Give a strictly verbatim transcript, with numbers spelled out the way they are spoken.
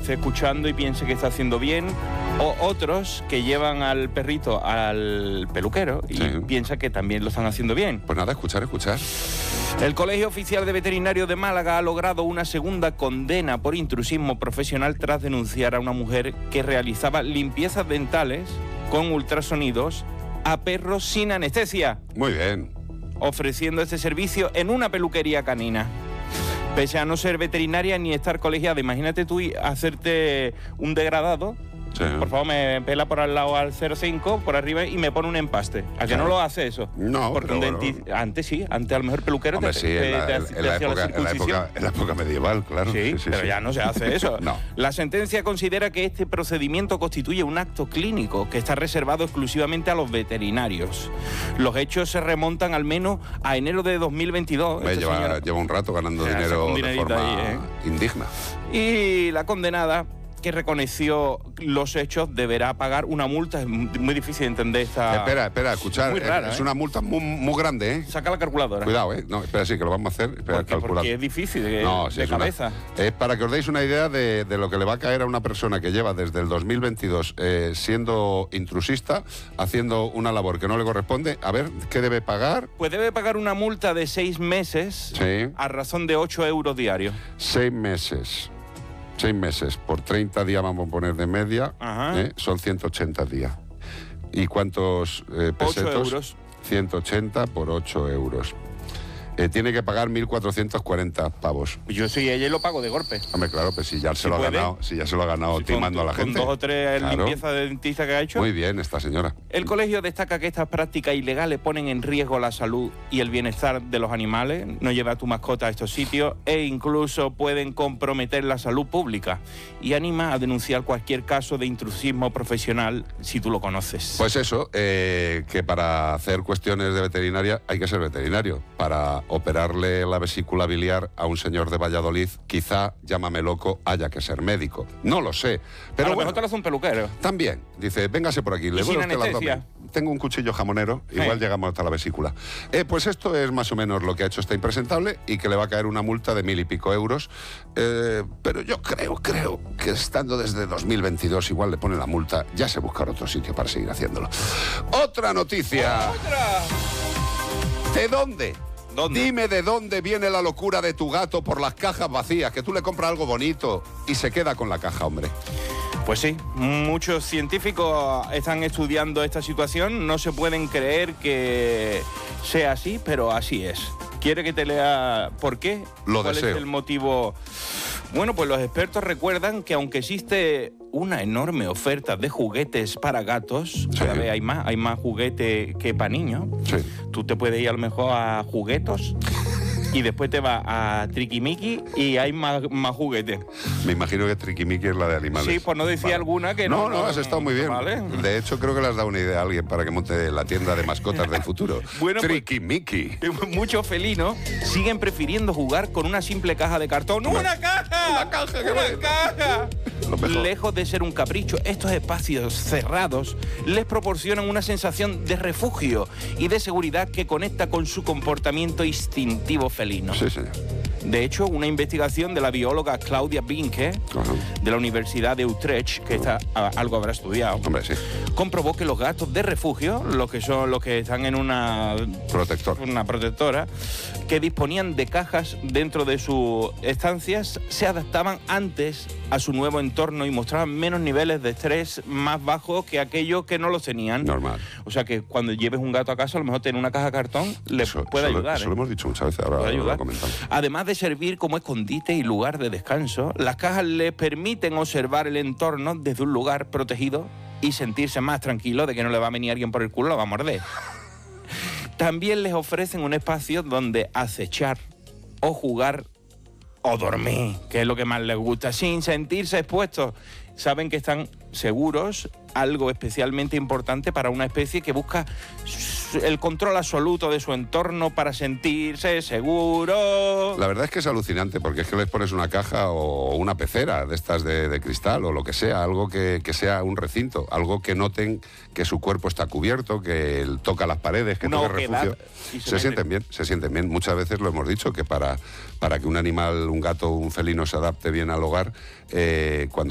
esté escuchando y piense que está haciendo bien, o otros que llevan al perrito al peluquero y Sí. piensan que también lo están haciendo bien. Pues nada, escuchar, escuchar. El Colegio Oficial de Veterinarios de Málaga ha logrado una segunda condena por intrusismo profesional tras denunciar a una mujer que realizaba limpiezas dentales con ultrasonidos a perros sin anestesia, Muy bien. ofreciendo este servicio en una peluquería canina. Pese a no ser veterinaria ni estar colegiada, imagínate tú hacerte un degradado. Sí. Por favor, me pela por al lado al cero coma cinco, por arriba, y me pone un empaste. ¿A que Claro. no lo hace eso? No, Porque pero un bueno. denti- antes sí, antes a lo mejor peluquero Hombre, te, sí, te- en la, te- en te la hacía época, en, la circuncisión. época, en la época medieval, claro. Sí, sí, pero sí. ya no se hace eso. No. La sentencia considera que este procedimiento constituye un acto clínico que está reservado exclusivamente a los veterinarios. Los hechos se remontan al menos a enero de dos mil veintidós. Hombre, Esta lleva, señora- lleva un rato ganando Se hace dinero un de dinerito forma ahí, ¿eh? indigna. Y la condenada, que reconoció los hechos, deberá pagar una multa. Es muy difícil de entender esta... Espera, espera, escuchar. Muy es- rara, es ¿eh? una multa muy, muy grande, ¿eh? Saca la calculadora. Cuidado, ¿eh? No, espera, sí, que lo vamos a hacer. Espera, Porque, calcula. porque es difícil de, No, sí, de es una- cabeza. es para que os deis una idea de, de lo que le va a caer a una persona que lleva desde el dos mil veintidós eh, siendo intrusista, haciendo una labor que no le corresponde. A ver, ¿qué debe pagar? Pues debe pagar una multa de seis meses Sí. a razón de ocho euros diarios. Seis meses. Seis meses. Por treinta días vamos a poner de media. Ajá. ¿eh? Son ciento ochenta días. ¿Y cuántos eh, pesetos? ocho euros. ciento ochenta por ocho euros. Eh, tiene que pagar mil cuatrocientos cuarenta pavos. Yo soy ella y lo pago de golpe. Hombre, claro, pues si ya se Si lo ha puede. ganado, si ya se lo ha ganado Con- timando a la con gente. dos o tres Claro. limpiezas de dentista que ha hecho. Muy bien, esta señora. El colegio destaca que estas prácticas ilegales ponen en riesgo la salud y el bienestar de los animales. No lleva a tu mascota a estos sitios e incluso pueden comprometer la salud pública. Y anima a denunciar cualquier caso de intrusismo profesional si tú lo conoces. Pues eso, eh, que para hacer cuestiones de veterinaria hay que ser veterinario. Para operarle la vesícula biliar a un señor de Valladolid, quizá, llámame loco, haya que ser médico. No lo sé. Pero a lo bueno, mejor te lo hace un peluquero. también, dice, véngase por aquí, le Y sin duele usted el anestesia. abdomen. Tengo un cuchillo jamonero, Sí. igual llegamos hasta la vesícula. Eh, pues esto es más o menos lo que ha hecho este impresentable y que le va a caer una multa de mil y pico euros. Eh, pero yo creo, creo que estando desde dos mil veintidós igual le pone la multa, ya se buscará otro sitio para seguir haciéndolo. Otra noticia. ¡Otra! ¿De dónde? ¿Dónde? Dime de dónde viene la locura de tu gato por las cajas vacías, que tú le compras algo bonito y se queda con la caja, hombre. Pues sí, muchos científicos están estudiando esta situación. No se pueden creer que sea así, pero así es. ¿Quiere que te lea por qué? Lo ¿Cuál deseo. es el motivo? Bueno, pues los expertos recuerdan que aunque existe una enorme oferta de juguetes para gatos, cada vez hay más, hay más juguete que para niños. Sí. Tú te puedes ir a lo mejor a juguetos y después te vas a Triquimiqui y hay más, más juguetes. Me imagino que Triquimiqui es la de animales. Sí, por no decir Vale. alguna que no. no... No, no, has estado muy bien. Vale. De hecho, creo que le has dado una idea a alguien para que monte la tienda de mascotas del futuro. Bueno, pues- Triquimiqui. Muchos felinos siguen prefiriendo jugar con una simple caja de cartón. Hombre, ¡Una caja! una caja, qué ¡Una bueno. caja! Lo mejor. Lejos de ser un capricho, estos espacios cerrados les proporcionan una sensación de refugio y de seguridad que conecta con su comportamiento instintivo felino. Sí, señor. De hecho, una investigación de la bióloga Claudia Binke, Ajá. de la Universidad de Utrecht, que está, a- algo habrá estudiado, Hombre, sí. comprobó que los gatos de refugio, los que son los que están en una Protector. una protectora, que disponían de cajas dentro de sus estancias, se adaptaban antes a su nuevo entorno y mostraban menos niveles de estrés más bajos que aquellos que no los tenían. Normal. O sea que cuando lleves un gato a casa, a lo mejor tener una caja de cartón le Eso, puede eso lo- ayudar. Eso ¿eh? lo hemos dicho muchas veces, ahora, Puede ahora ayudar. lo comentamos. Además de servir como escondite y lugar de descanso, las cajas les permiten observar el entorno desde un lugar protegido y sentirse más tranquilo de que no le va a venir alguien por el culo y lo va a morder. También les ofrecen un espacio donde acechar o jugar o dormir, que es lo que más les gusta, sin sentirse expuestos. Saben que están seguros, algo especialmente importante para una especie que busca el control absoluto de su entorno para sentirse seguro. La verdad es que es alucinante, porque es que les pones una caja o una pecera de estas de, de cristal o lo que sea, algo que, que sea un recinto, algo que noten que su cuerpo está cubierto, que él toca las paredes, que Una toque oquedad, refugio. y se Se mete. sienten bien, se sienten bien. Muchas veces lo hemos dicho, que para, para que un animal, un gato, un felino se adapte bien al hogar, eh, cuando